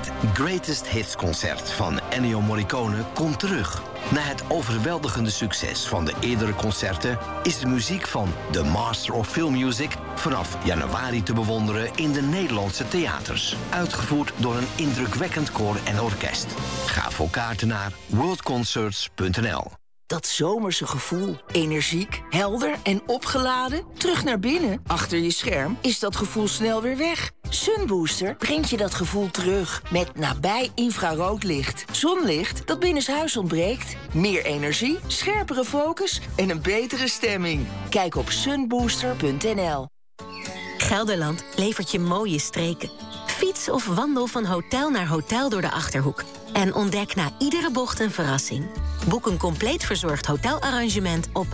Het Greatest Hits concert van Ennio Morricone komt terug. Na het overweldigende succes van de eerdere concerten is de muziek van The Master of Film Music vanaf januari te bewonderen in de Nederlandse theaters. Uitgevoerd door een indrukwekkend koor en orkest. Ga voor kaarten naar worldconcerts.nl. Dat zomerse gevoel, energiek, helder en opgeladen, terug naar binnen. Achter je scherm is dat gevoel snel weer weg. Sunbooster brengt je dat gevoel terug met nabij infraroodlicht. Zonlicht dat binnenshuis ontbreekt. Meer energie, scherpere focus en een betere stemming. Kijk op sunbooster.nl. Gelderland levert je mooie streken. Fiets of wandel van hotel naar hotel door de Achterhoek. En ontdek na iedere bocht een verrassing. Boek een compleet verzorgd hotelarrangement op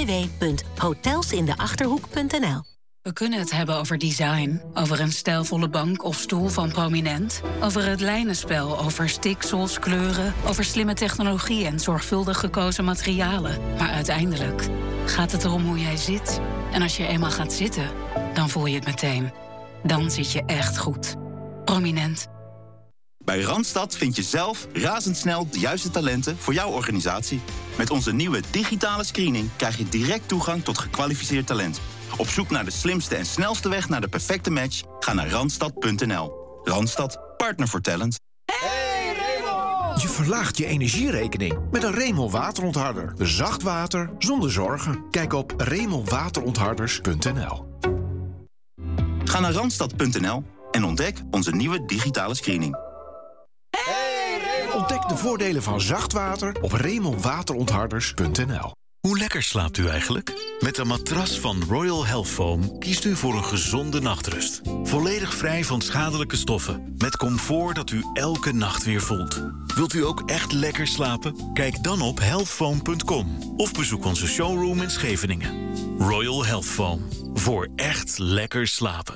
www.hotelsindeachterhoek.nl. We kunnen het hebben over design, over een stijlvolle bank of stoel van Prominent, over het lijnenspel, over stiksels, kleuren, over slimme technologie en zorgvuldig gekozen materialen. Maar uiteindelijk gaat het erom hoe jij zit. En als je eenmaal gaat zitten, dan voel je het meteen. Dan zit je echt goed. Prominent. Bij Randstad vind je zelf razendsnel de juiste talenten voor jouw organisatie. Met onze nieuwe digitale screening krijg je direct toegang tot gekwalificeerd talent. Op zoek naar de slimste en snelste weg naar de perfecte match? Ga naar Randstad.nl. Randstad, partner voor talent. Hey Raymond! Je verlaagt je energierekening met een Raymond waterontharder. Zacht water zonder zorgen. Kijk op RaymondWaterontharders.nl. Ga naar Randstad.nl en ontdek onze nieuwe digitale screening. Ontdek de voordelen van zacht water op RaymondWaterontharders.nl. Hoe lekker slaapt u eigenlijk? Met een matras van Royal Health Foam kiest u voor een gezonde nachtrust. Volledig vrij van schadelijke stoffen. Met comfort dat u elke nacht weer voelt. Wilt u ook echt lekker slapen? Kijk dan op healthfoam.com of bezoek onze showroom in Scheveningen. Royal Health Foam. Voor echt lekker slapen.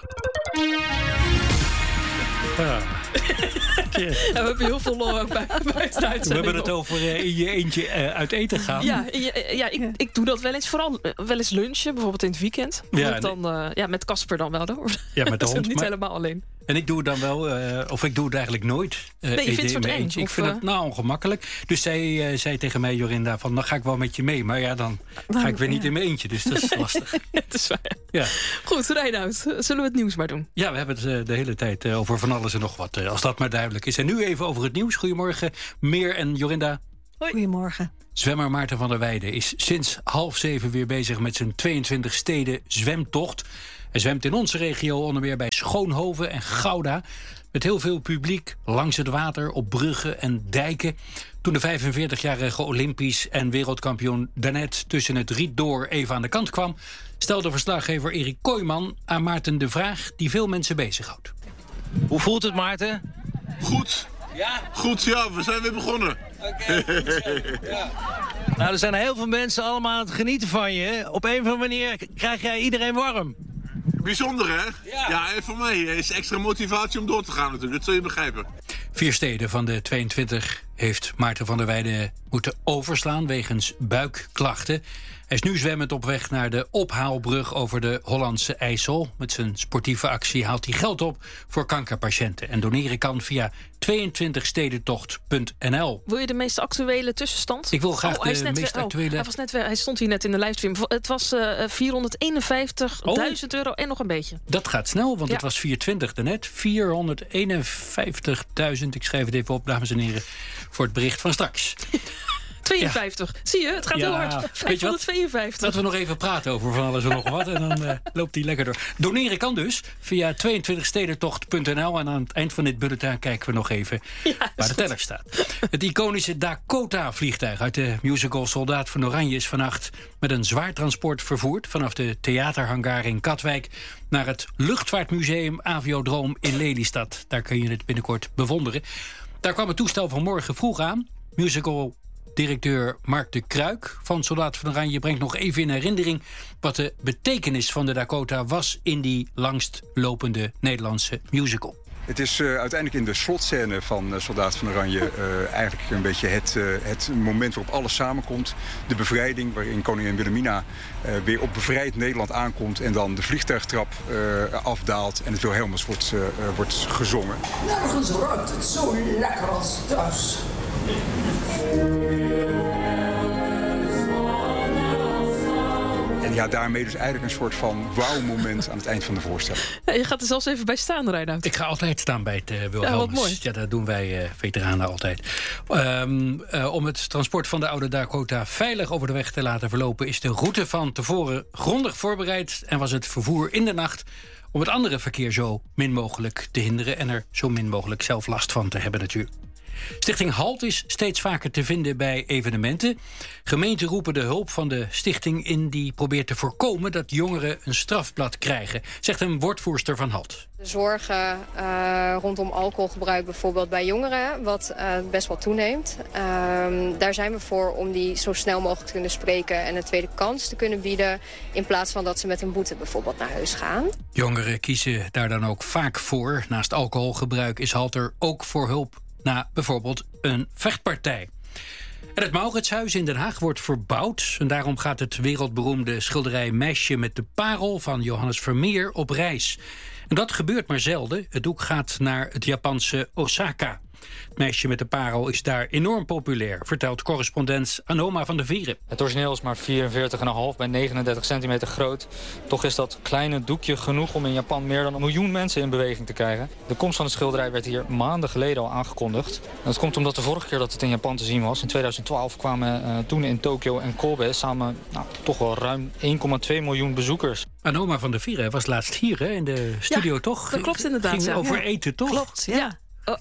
Ja, we hebben heel veel lol ook bij we hebben het over in je eentje uit eten gaan. Ja, ik doe dat wel eens. Vooral wel eens lunchen, bijvoorbeeld in het weekend. Ja, dan, met Casper dan wel. Hoor. Ja, met de hond. Niet helemaal alleen. En ik doe het dan wel, of ik doe het eigenlijk nooit. Nee, je vindt het eng? Ik vind het ongemakkelijk. Dus zij zei tegen mij, Jorinda, van dan ga ik wel met je mee. Maar ja, dan ga ik weer niet in mijn eentje. Dus dat is lastig. Het is waar. Ja. Goed, Reinoud, zullen we het nieuws maar doen? Ja, we hebben het de hele tijd over van alles en nog wat. Als dat maar duidelijk is. En nu even over het nieuws. Goedemorgen, Meer en Jorinda. Hoi. Goedemorgen. Zwemmer Maarten van der Weijden is sinds 6:30 weer bezig met zijn 22 steden zwemtocht. Hij zwemt in onze regio onder meer bij Schoonhoven en Gouda. Met heel veel publiek langs het water, op bruggen en dijken. Toen de 45-jarige Olympisch en wereldkampioen daarnet tussen het riet door even aan de kant kwam, stelde verslaggever Erik Kooijman aan Maarten de vraag die veel mensen bezighoudt. Hoe voelt het, Maarten? Goed. Ja? Goed, ja, we zijn weer begonnen. Okay, ja. Nou, er zijn heel veel mensen allemaal aan het genieten van je. Op een of andere manier krijg jij iedereen warm. Bijzonder, hè? Ja, en voor mij is extra motivatie om door te gaan natuurlijk. Dat zul je begrijpen. 4 steden van de 22 heeft Maarten van der Weijden moeten overslaan wegens buikklachten. Hij is nu zwemmend op weg naar de ophaalbrug over de Hollandse IJssel. Met zijn sportieve actie haalt hij geld op voor kankerpatiënten. En doneren kan via 22stedentocht.nl. Wil je de meest actuele tussenstand? Ik wil graag de meest actuele... Hij stond hier net in de livestream. Het was €451.000 en nog een beetje. Dat gaat snel, want het was 420 daarnet. 451.000. Ik schrijf het even op, dames en heren, voor het bericht van straks. 52. Ja. Zie je, het gaat heel hard. 552. Laten we nog even praten over van alles en nog wat. En dan loopt die lekker door. Doneren kan dus via 22stedentocht.nl. En aan het eind van dit bulletin kijken we nog even waar de teller staat. Het iconische Dakota-vliegtuig uit de musical Soldaat van Oranje is vannacht met een zwaar transport vervoerd vanaf de theaterhangar in Katwijk naar het luchtvaartmuseum Aviodroom in Lelystad. Daar kun je het binnenkort bewonderen. Daar kwam het toestel vanmorgen vroeg aan. Musical-directeur Mark de Kruik van Soldaat van Oranje brengt nog even in herinnering wat de betekenis van de Dakota was in die langstlopende Nederlandse musical. Het is uiteindelijk in de slotscène van Soldaat van Oranje eigenlijk een beetje het moment waarop alles samenkomt. De bevrijding, waarin koningin Wilhelmina weer op bevrijd Nederland aankomt en dan de vliegtuigtrap afdaalt en het Wilhelmus wordt gezongen. Nergens ruikt het zo lekker als thuis. En ja, daarmee dus eigenlijk een soort van wauw-moment aan het eind van de voorstelling. Ja, je gaat er zelfs even bij staan, Reinoud. Ik ga altijd staan bij het Wilhelmus. Ja, wat mooi. Ja, dat doen wij veteranen altijd. Om het transport van de oude Dakota veilig over de weg te laten verlopen is de route van tevoren grondig voorbereid en was het vervoer in de nacht om het andere verkeer zo min mogelijk te hinderen en er zo min mogelijk zelf last van te hebben natuurlijk. Stichting HALT is steeds vaker te vinden bij evenementen. Gemeenten roepen de hulp van de stichting in die probeert te voorkomen dat jongeren een strafblad krijgen, zegt een woordvoerster van HALT. De zorgen rondom alcoholgebruik bijvoorbeeld bij jongeren, wat best wel toeneemt. Daar zijn we voor om die zo snel mogelijk te kunnen spreken en een tweede kans te kunnen bieden, in plaats van dat ze met een boete bijvoorbeeld naar huis gaan. Jongeren kiezen daar dan ook vaak voor. Naast alcoholgebruik is HALT er ook voor hulp na bijvoorbeeld een vechtpartij. En het Mauritshuis in Den Haag wordt verbouwd. En daarom gaat het wereldberoemde schilderij Meisje met de Parel van Johannes Vermeer op reis. En dat gebeurt maar zelden. Het doek gaat naar het Japanse Osaka. Het Meisje met de Parel is daar enorm populair, vertelt correspondent Anoma van der Vieren. Het origineel is maar 44,5 bij 39 centimeter groot. Toch is dat kleine doekje genoeg om in Japan meer dan 1 miljoen mensen in beweging te krijgen. De komst van de schilderij werd hier maanden geleden al aangekondigd. En dat komt omdat de vorige keer dat het in Japan te zien was, in 2012, kwamen toen in Tokio en Kobe samen toch wel ruim 1,2 miljoen bezoekers. Anoma van der Vieren was laatst hier hè, in de studio, toch? Dat klopt inderdaad. Ging over eten, toch? Klopt, ja.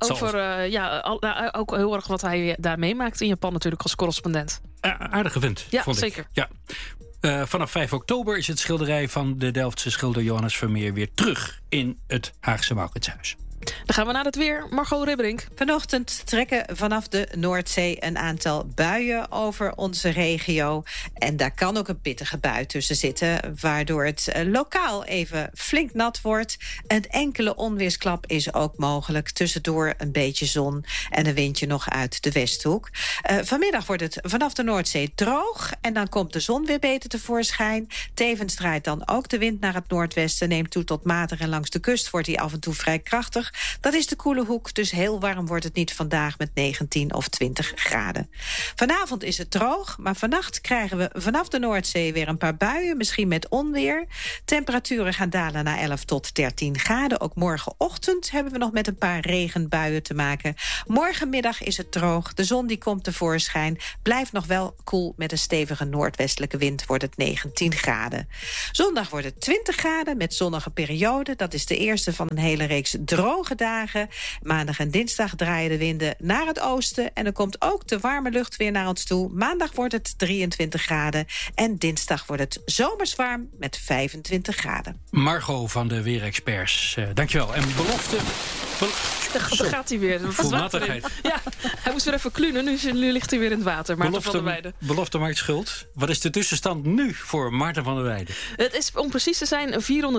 Ook heel erg wat hij daar meemaakt in Japan natuurlijk als correspondent. Aardige vent, ja, vond ik. Zeker. Ja. Vanaf 5 oktober is het schilderij van de Delftse schilder Johannes Vermeer weer terug in het Haagse Mauritshuis. Dan gaan we naar het weer. Margot Ribberink. Vanochtend trekken vanaf de Noordzee een aantal buien over onze regio. En daar kan ook een pittige bui tussen zitten, waardoor het lokaal even flink nat wordt. Een enkele onweersklap is ook mogelijk. Tussendoor een beetje zon en een windje nog uit de Westhoek. Vanmiddag wordt het vanaf de Noordzee droog en dan komt de zon weer beter tevoorschijn. Tevens draait dan ook de wind naar het noordwesten, neemt toe tot matig en langs de kust wordt hij af en toe vrij krachtig. Dat is de koele hoek, dus heel warm wordt het niet vandaag met 19 of 20 graden. Vanavond is het droog, maar vannacht krijgen we vanaf de Noordzee weer een paar buien, misschien met onweer. Temperaturen gaan dalen naar 11 tot 13 graden. Ook morgenochtend hebben we nog met een paar regenbuien te maken. Morgenmiddag is het droog, de zon die komt tevoorschijn. Blijft nog wel koel met een stevige noordwestelijke wind, wordt het 19 graden. Zondag wordt het 20 graden met zonnige perioden. Dat is de eerste van een hele reeks droge dagen. Maandag en dinsdag draaien de winden naar het oosten en er komt ook de warme lucht weer naar ons toe. Maandag wordt het 23 graden en dinsdag wordt het zomers warm met 25 graden. Margot van de Weerexperts, dankjewel. En belofte... Daar gaat hij weer. Volmatigheid. Ja, hij moest weer even klunen. Nu ligt hij weer in het water. Maarten van der Weijden. Belofte maakt schuld. Wat is de tussenstand nu voor Maarten van der Weijden? Het is, om precies te zijn,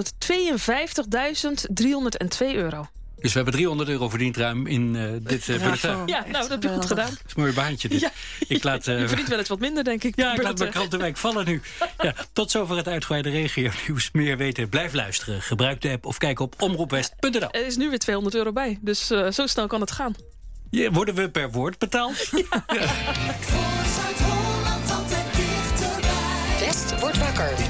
€452.302. Dus we hebben €300 verdiend ruim in dit bulletin. Ja, nou, dat heb je goed gedaan. Dat is een mooi baantje dit. Ja. Je verdient wel eens wat minder, denk ik. Ja, ik laat mijn krantenwijk vallen nu. Ja, tot zover het uitgebreide regio-nieuws. Meer weten, blijf luisteren. Gebruik de app of kijk op omroepwest.nl. Er is nu weer €200 bij, dus zo snel kan het gaan. Ja, worden we per woord betaald? Ja. West wordt wakker.